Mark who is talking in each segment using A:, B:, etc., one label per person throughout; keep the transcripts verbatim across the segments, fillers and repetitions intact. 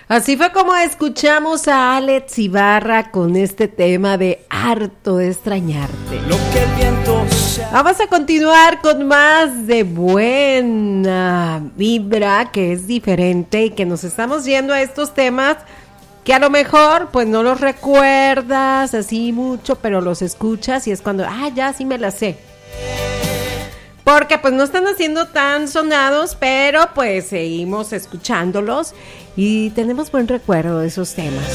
A: Así fue como escuchamos a Alex Ibarra con este tema de Harto de extrañarte.
B: Lo que el viento sea...
A: Vamos a continuar con más de buena vibra, que es diferente y que nos estamos yendo a estos temas que a lo mejor pues no los recuerdas así mucho, pero los escuchas y es cuando, ah, ya sí me la sé. Porque pues no están haciendo tan sonados, pero pues seguimos escuchándolos y tenemos buen recuerdo de esos temas.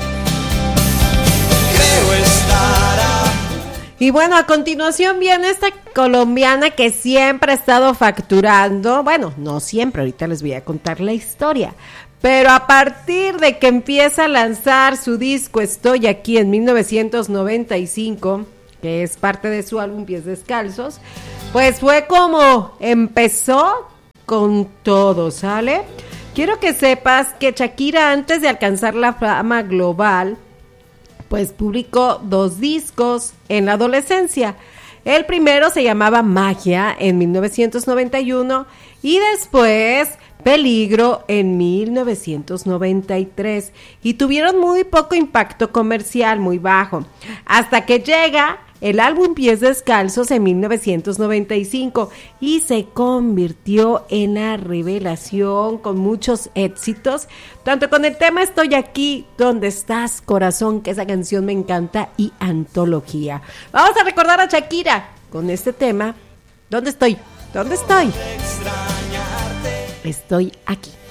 B: Creo estar a...
A: Y bueno, a continuación viene esta colombiana que siempre ha estado facturando, bueno, no siempre, ahorita les voy a contar la historia, pero a partir de que empieza a lanzar su disco Estoy Aquí en mil novecientos noventa y cinco, que es parte de su álbum Pies Descalzos, pues fue como empezó con todo, ¿sale? Quiero que sepas que Shakira, antes de alcanzar la fama global, pues publicó dos discos en la adolescencia. El primero se llamaba Magia en mil novecientos noventa y uno y después Peligro en mil novecientos noventa y tres, y tuvieron muy poco impacto comercial, muy bajo, hasta que llega el álbum Pies Descalzos en mil novecientos noventa y cinco y se convirtió en la revelación con muchos éxitos, tanto con el tema Estoy Aquí, ¿Dónde estás, corazón?, que esa canción me encanta, y Antología. Vamos a recordar a Shakira con este tema, ¿Dónde estoy? ¿Dónde estoy? Estoy aquí.